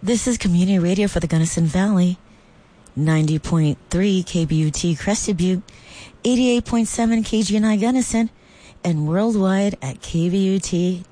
This is community radio for the Gunnison Valley. 90.3 KBUT Crested Butte, 88.7 KGNI Gunnison, and worldwide at kvut.org.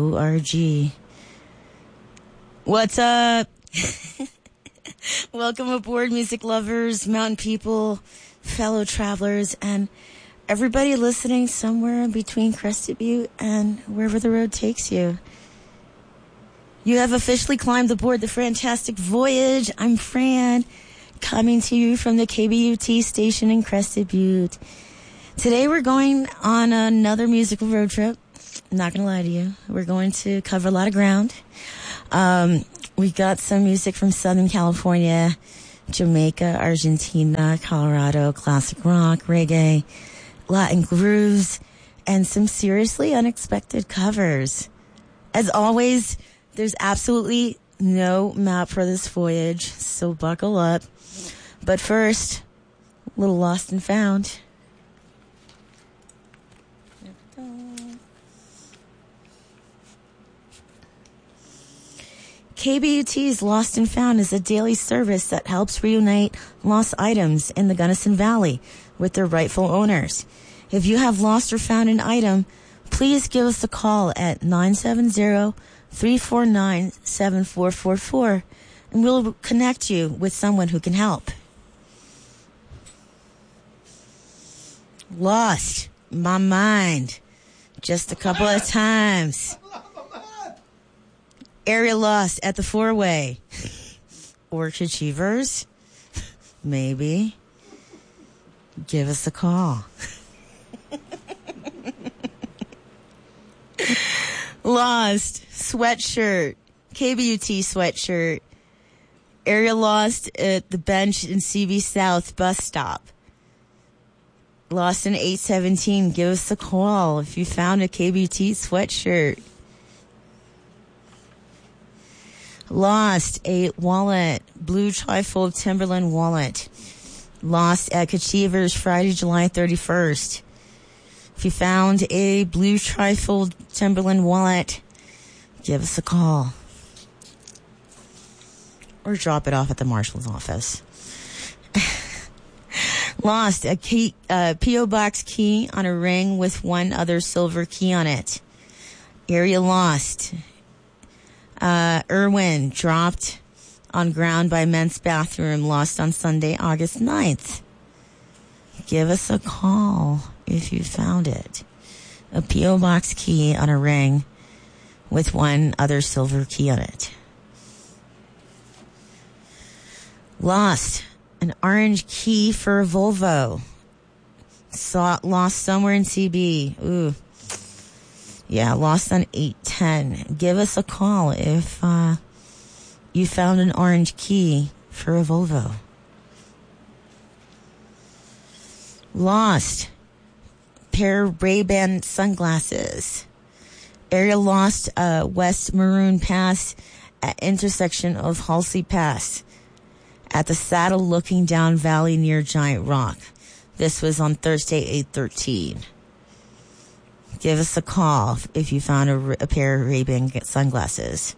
What's up? Welcome aboard, music lovers, mountain people, fellow travelers, and everybody listening somewhere in between Crested Butte and wherever the road takes you. You have officially climbed aboard the Fantastic Voyage. I'm Fran, coming to you from the KBUT station in Crested Butte. Today we're going on another musical road trip. I'm not going to lie to you. We're going to cover a lot of ground. We've got some music from Southern California, Jamaica, Argentina, Colorado, classic rock, reggae, Latin grooves, and some seriously unexpected covers. As always, there's absolutely no map for this voyage, so buckle up. But first, a little lost and found. KBUT's Lost and Found is a daily service that helps reunite lost items in the Gunnison Valley with their rightful owners. If you have lost or found an item, please give us a call at 970-349-7444, and we'll connect you with someone who can help. Lost my mind just a couple of times. Area lost at the four-way. Orchid Achievers? Maybe. Give us a call. Lost sweatshirt. KBUT sweatshirt. Area lost at the bench in CB South bus stop. Lost in 817. Give us a call if you found a KBUT sweatshirt. Lost a wallet, blue trifold Timberland wallet. Lost at Achievers Friday, July 31st. If you found a blue trifold Timberland wallet, give us a call. Or drop it off at the marshal's office. Lost a key, P.O. Box key on a ring with one other silver key on it. Area lost. Irwin dropped on ground by men's bathroom, lost on Sunday, August 9th. Give us a call if you found it. A P.O. Box key on a ring with one other silver key on it. Lost an orange key for a Volvo. Lost somewhere in CB. Ooh. Yeah, lost on 810. Give us a call if you found an orange key for a Volvo. Lost pair of Ray-Ban sunglasses. Area lost West Maroon Pass at intersection of Halsey Pass at the saddle looking down valley near Giant Rock. This was on Thursday, 8/13. Give us a call if you found a pair of Ray-Ban sunglasses.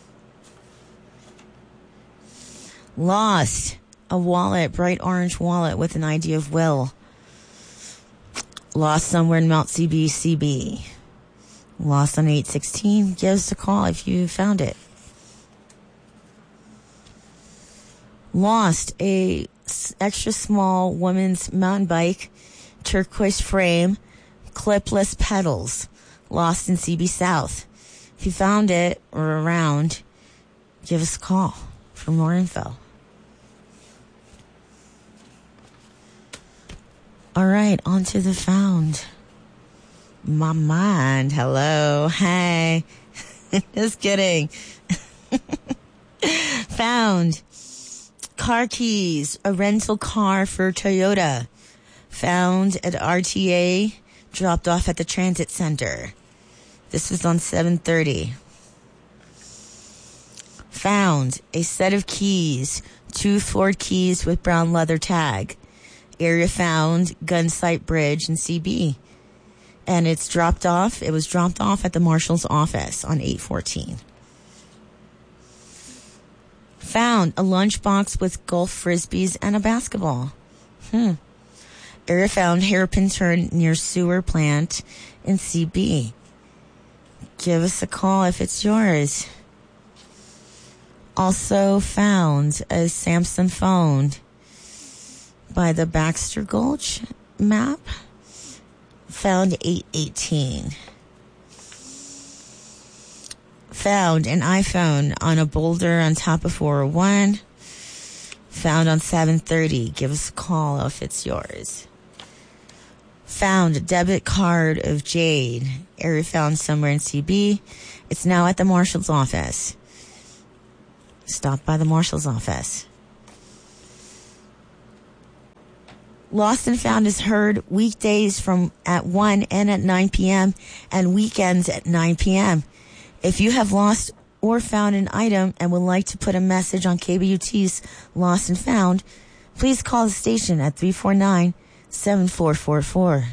Lost a wallet, bright orange wallet with an ID of Will. Lost somewhere in Mount CB. Lost on 816. Give us a call if you found it. Lost a extra small woman's mountain bike, turquoise frame, clipless pedals. Lost in CB South. If you found it or around, give us a call for more info. All right, on to the found. My mind. Hello. Hey. Just kidding. Found. Car keys. A rental car for Toyota. Found at RTA. Dropped off at the transit center. This was on 7:30. Found. A set of keys. 2 Ford keys with brown leather tag. Area found Gunsight Bridge in CB. And it was dropped off at the marshal's office on 8/14. Found a lunchbox with golf frisbees and a basketball. Area found hairpin turn near sewer plant in CB. Give us a call if it's yours. Also found a Samsung phone by the Baxter Gulch map. Found 818. Found an iPhone on a boulder on top of 401. Found on 730. Give us a call if it's yours. Found a debit card of jade. Area found somewhere in CB. It's now at the marshal's office. Stop by the marshal's office. Lost and found is heard weekdays from at 1 and at 9 p.m. and weekends at 9 p.m. If you have lost or found an item and would like to put a message on KBUT's Lost and Found, please call the station at 349-7444.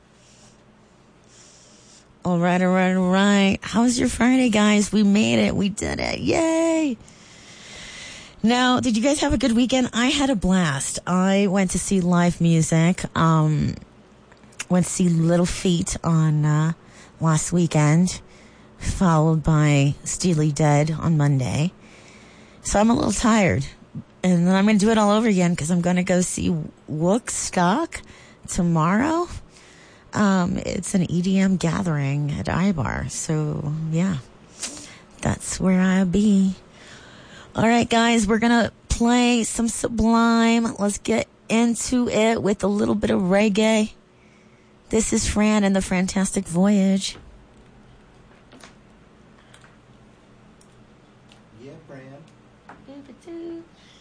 All right. How's your Friday, guys? We made it. We did it. Yay! Now, did you guys have a good weekend? I had a blast. I went to see live music. Went to see Little Feat on last weekend, followed by Steely Dan on Monday. So I'm a little tired. And then I'm going to do it all over again because I'm going to go see Woodstock tomorrow. It's an EDM gathering at iBar. So, yeah, that's where I'll be. All right, guys, we're going to play some Sublime. Let's get into it with a little bit of reggae. This is Fran and the Fantastic Voyage. Yeah, Fran.